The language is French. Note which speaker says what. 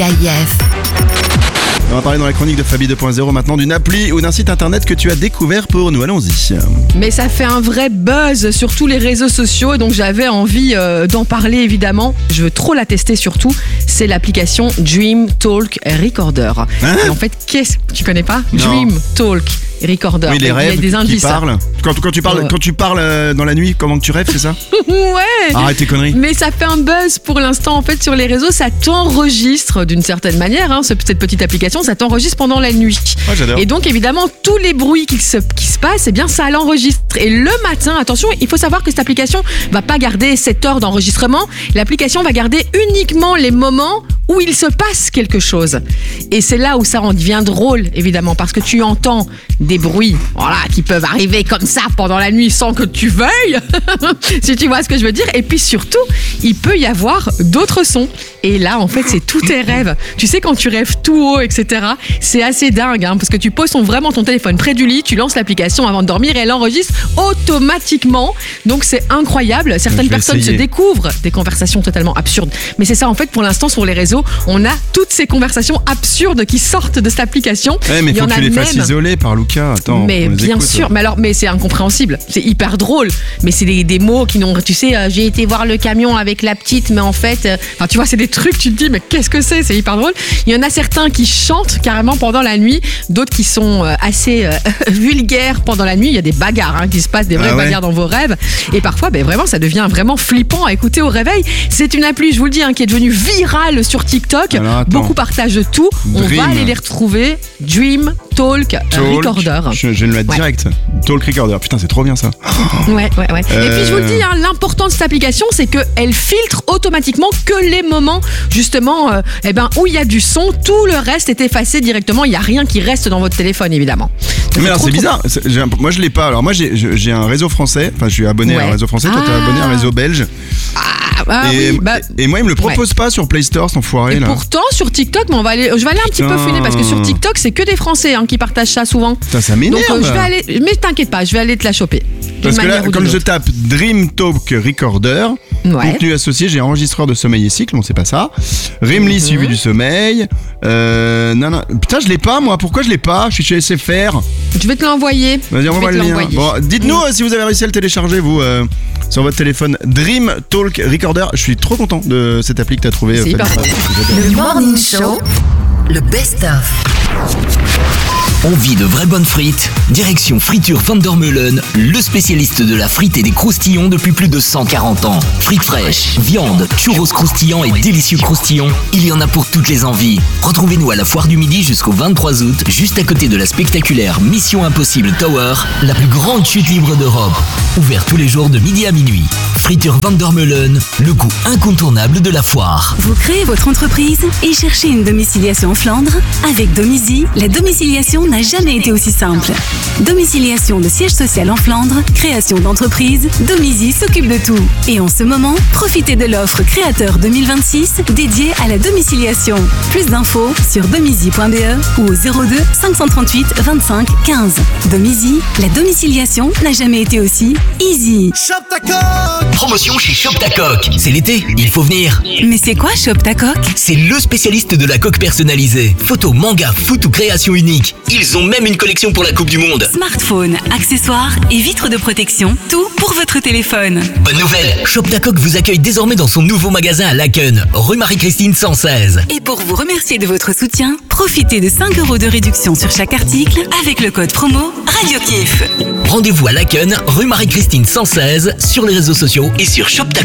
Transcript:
Speaker 1: AIF.
Speaker 2: On va parler dans la chronique de Fabi 2.0 maintenant d'une appli ou d'un site internet que tu as découvert pour nous. Allons-y.
Speaker 3: Mais ça fait un vrai buzz sur tous les réseaux sociaux et donc j'avais envie d'en parler évidemment. Je veux trop la tester surtout. C'est l'application Dream Talk Recorder. Et en fait, tu connais pas?
Speaker 2: Non.
Speaker 3: Dream Talk Recorder.
Speaker 2: Oui, les rêves
Speaker 3: Il y a des
Speaker 2: qui
Speaker 3: indices.
Speaker 2: parlent. Quand tu parles dans la nuit, comment que tu rêves, c'est ça?
Speaker 3: Ouais.
Speaker 2: Arrête tes conneries.
Speaker 3: Mais ça fait un buzz pour l'instant en fait sur les réseaux. Ça t'enregistre d'une certaine manière. Cette petite application, ça t'enregistre pendant la nuit.
Speaker 2: Oh, j'adore.
Speaker 3: Et donc évidemment tous les bruits qui se passent, eh bien ça l'enregistre. Et le matin, attention, il faut savoir que cette application va pas garder 7 heures d'enregistrement. L'application va garder uniquement les moments où il se passe quelque chose. Et c'est là où ça en devient drôle, évidemment, parce que tu entends des bruits, voilà, qui peuvent arriver comme ça pendant la nuit sans que tu veuilles, si tu vois ce que je veux dire. Et puis surtout, il peut y avoir d'autres sons. Et là, en fait, c'est tous tes rêves. Tu sais, quand tu rêves tout haut, etc., c'est assez dingue, parce que tu poses vraiment ton téléphone près du lit, tu lances l'application avant de dormir et elle enregistre automatiquement. Donc c'est incroyable. Certaines personnes se découvrent des conversations totalement absurdes. Mais c'est ça, en fait, pour l'instant, sur les réseaux, on a toutes ces conversations absurdes qui sortent de cette application.
Speaker 2: Ouais, mais il faut que tu les fasses isoler par Luca. Attends,
Speaker 3: mais bien sûr, mais c'est incompréhensible. C'est hyper drôle. Mais c'est des mots qui n'ont. Tu sais, j'ai été voir le camion avec la petite, mais en fait. Tu vois, c'est des trucs, tu te dis, mais qu'est-ce que c'est? C'est hyper drôle. Il y en a certains qui chantent carrément pendant la nuit, d'autres qui sont assez vulgaires pendant la nuit. Il y a des bagarres qui se passent, des vraies bagarres dans vos rêves. Et parfois, vraiment, ça devient vraiment flippant à écouter au réveil. C'est une appli, je vous le dis, qui est devenue virale sur TikTok. Alors, beaucoup partagent tout. On va aller les retrouver. Dream Talk Recorder.
Speaker 2: Je vais le mettre direct. Talk Recorder. Putain, c'est trop bien ça.
Speaker 3: Ouais. Et puis je vous le dis, l'important de cette application, c'est qu'elle filtre automatiquement que les moments, justement, où il y a du son. Tout le reste est effacé directement. Il n'y a rien qui reste dans votre téléphone, évidemment.
Speaker 2: Mais alors, c'est bizarre. Moi, je l'ai pas. Alors, moi, j'ai un réseau français. Enfin, je suis abonné à un réseau français. Toi, t'es abonné à un réseau belge. Et moi, il me le propose pas sur Play Store, cet enfoiré. Là.
Speaker 3: Pourtant, sur TikTok, je vais aller un petit peu fouiner parce que sur TikTok, c'est que des Français qui partagent ça souvent.
Speaker 2: Putain, ça m'énerve.
Speaker 3: Donc, je vais aller. Mais t'inquiète pas, je vais aller te la choper.
Speaker 2: Parce que là, comme je tape Dream Talk Recorder, contenu associé, j'ai enregistreur de sommeil et cycle, on sait pas ça. Rimly suivi du sommeil. Non. Putain, je l'ai pas, moi. Pourquoi je l'ai pas? Je suis chez SFR.
Speaker 3: Je vais te l'envoyer.
Speaker 2: Vas-y, envoie-moi le lien. Bon, dites-nous si vous avez réussi à le télécharger, vous, sur votre téléphone. Dream Talk Recorder. Je suis trop content de cette appli que t'as trouvée.
Speaker 3: C'est hyper fort.
Speaker 1: Le Morning Show, le best-of.
Speaker 4: Envie de vraies bonnes frites? Direction Friture Vandermeulen, le spécialiste de la frite et des croustillons depuis plus de 140 ans. Frites fraîches, viande, churros croustillants et délicieux croustillons, il y en a pour toutes les envies. Retrouvez-nous à la Foire du Midi jusqu'au 23 août, juste à côté de la spectaculaire Mission Impossible Tower, la plus grande chute libre d'Europe. Ouvert tous les jours de midi à minuit. Friture Vandermeulen, le goût incontournable de la foire.
Speaker 5: Vous créez votre entreprise et cherchez une domiciliation en Flandre? Avec Domizy, la domiciliation n'a jamais été aussi simple. Domiciliation de siège social en Flandre, création d'entreprise, Domizy s'occupe de tout. Et en ce moment, profitez de l'offre Créateur 2026 dédiée à la domiciliation. Plus d'infos sur domizy.be ou au 02 538 25 15. Domizy, la domiciliation n'a jamais été aussi easy.
Speaker 6: Shop ta coque!
Speaker 4: Promotion chez Shop ta coque. C'est l'été, il faut venir.
Speaker 5: Mais c'est quoi Shop ta coque?
Speaker 4: C'est le spécialiste de la coque personnalisée. Photos, manga, foot ou création unique. Ils ont même une collection pour la Coupe du Monde.
Speaker 5: Smartphone, accessoires et vitres de protection, tout pour votre téléphone.
Speaker 4: Bonne nouvelle, Shop ta coque vous accueille désormais dans son nouveau magasin à Laken, rue Marie-Christine 116.
Speaker 5: Et pour vous remercier de votre soutien, profitez de 5 € de réduction sur chaque article avec le code promo RadioKiff.
Speaker 4: Rendez-vous à Laken, rue Marie-Christine 116, sur les réseaux sociaux et sur Shop ta